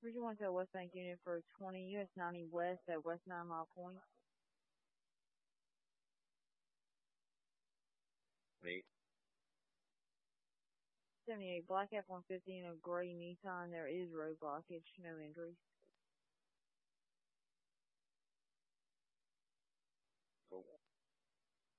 Bridget wants a West Bank unit for 20 US 90 West at West 9 Mile Point. Wait. 78 Black F-150 and a gray Nissan. There is road blockage, no injuries.